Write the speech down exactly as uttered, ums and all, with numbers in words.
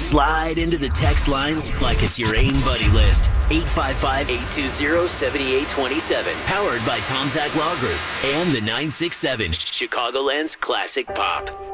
Slide into the text line like it's your AIM buddy list. eight five five, eight two zero, seven eight two seven. Powered by Tom Zach Law Group and the nine six seven, Chicagoland's classic pop.